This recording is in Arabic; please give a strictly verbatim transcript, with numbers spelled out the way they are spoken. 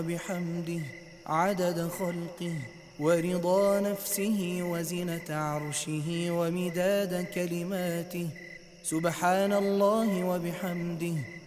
وبحمده عدد خلقه ورضا نفسه وزنة عرشه ومداد كلماته. سبحان الله وبحمده